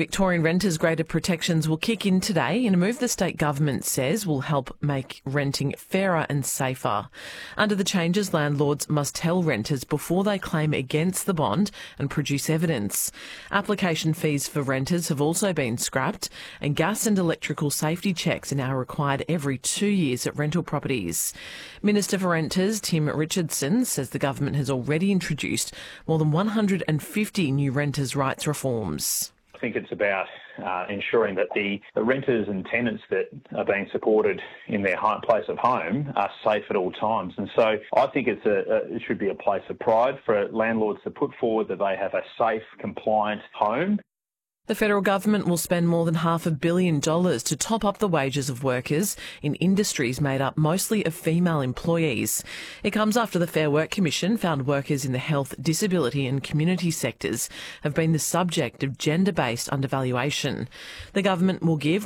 Victorian renters' greater protections will kick in today in a move the state government says will help make renting fairer and safer. Under the changes, landlords must tell renters before they claim against the bond and produce evidence. Application fees for renters have also been scrapped, and gas and electrical safety checks are now required every 2 years at rental properties. Minister for Renters Tim Richardson says the government has already introduced more than 150 new renters' rights reforms. I think it's about ensuring that the renters and tenants that are being supported in their place of home are safe at all times. And so I think it should be a place of pride for landlords to put forward that they have a safe, compliant home. The federal government will spend more than $500 million to top up the wages of workers in industries made up mostly of female employees. It comes after the Fair Work Commission found workers in the health, disability and community sectors have been the subject of gender-based undervaluation. The government will give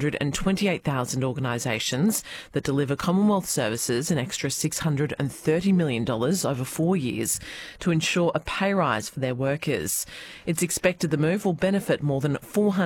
128,000 organisations that deliver Commonwealth services an extra $630 million over 4 years to ensure a pay rise for their workers. It's expected the move will benefit more than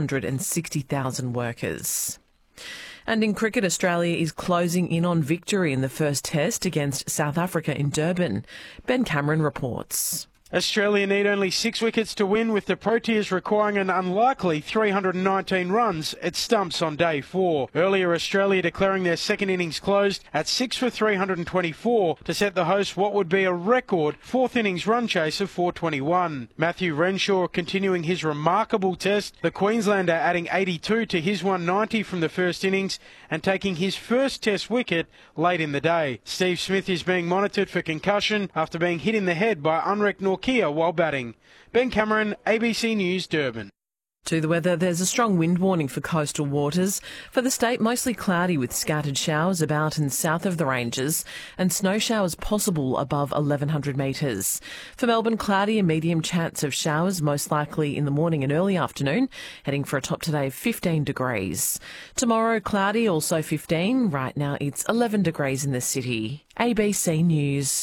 460,000 workers. And in cricket, Australia is closing in on victory in the first test against South Africa in Durban. Ben Cameron reports. Australia need only 6 wickets to win, with the Proteas requiring an unlikely 319 runs at stumps on day 4. Earlier, Australia declaring their second innings closed at 6 for 324 to set the hosts what would be a record fourth innings run chase of 421. Matthew Renshaw continuing his remarkable test, the Queenslander adding 82 to his 190 from the first innings and taking his first test wicket late in the day. Steve Smith is being monitored for concussion after being hit in the head by Unrek Norkia while batting. Ben Cameron, ABC News, Durban. To the weather, there's a strong wind warning for coastal waters. For the state, mostly cloudy with scattered showers about and south of the ranges and snow showers possible above 1,100 metres. For Melbourne, cloudy and medium chance of showers, most likely in the morning and early afternoon, heading for a top today of 15 degrees. Tomorrow, cloudy, also 15. Right now, it's 11 degrees in the city. ABC News.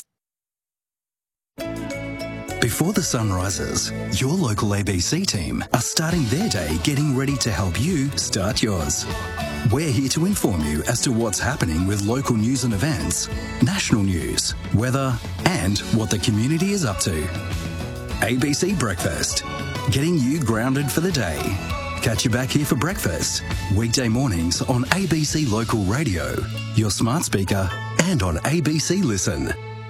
Before the sun rises, your local ABC team are starting their day getting ready to help you start yours. We're here to inform you as to what's happening with local news and events, national news, weather, and what the community is up to. ABC Breakfast, getting you grounded for the day. Catch you back here for breakfast, weekday mornings on ABC Local Radio, your smart speaker, and on ABC Listen.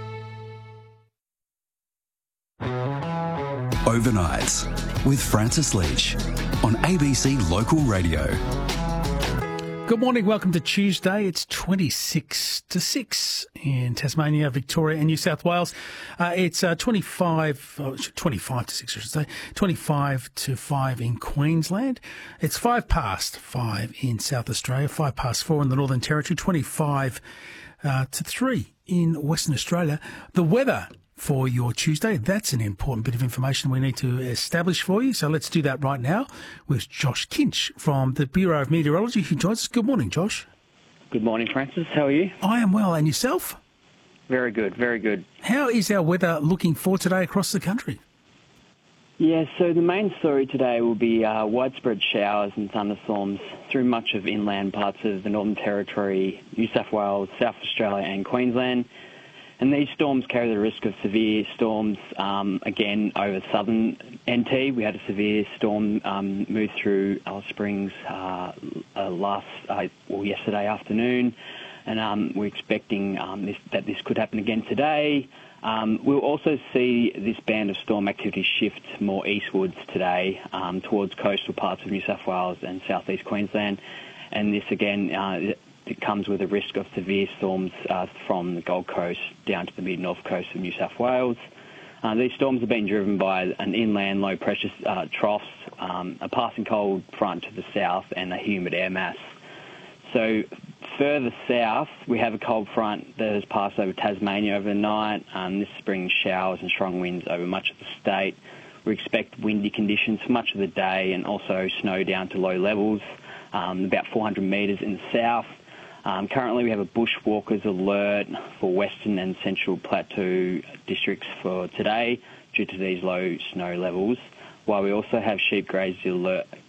Overnights with Francis Leach on ABC Local Radio. Good morning, welcome to Tuesday. It's 26 to 6 in Tasmania, Victoria and New South Wales. It's 25 to 6, I should say, 25 to 5 in Queensland. It's 5 past 5 in South Australia, 5 past 4 in the Northern Territory, 25 to 3 in Western Australia. The weather for your Tuesday, that's an important bit of information we need to establish for you. So let's do that right now with Josh Kinch from the Bureau of Meteorology, who joins us. Good morning, Josh. Good morning, Francis. How are you? I am well. And yourself? Very good, very good. How is our weather looking for today across the country? Yeah, so the main story today will be widespread showers and thunderstorms through much of inland parts of the Northern Territory, New South Wales, South Australia and Queensland. And these storms carry the risk of severe storms, again, over southern NT. We had a severe storm move through Alice Springs yesterday afternoon, and we're expecting that this could happen again today. We'll also see this band of storm activity shift more eastwards today towards coastal parts of New South Wales and southeast Queensland. And this, again, it comes with a risk of severe storms from the Gold Coast down to the mid-north coast of New South Wales. These storms have been driven by an inland low-pressure troughs, a passing cold front to the south, and a humid air mass. So further south, we have a cold front that has passed over Tasmania overnight. This is bringing showers and strong winds over much of the state. We expect windy conditions for much of the day and also snow down to low levels, about 400 metres in the south. Currently, we have a bushwalkers alert for Western and Central Plateau districts for today due to these low snow levels, while we also have sheep grazers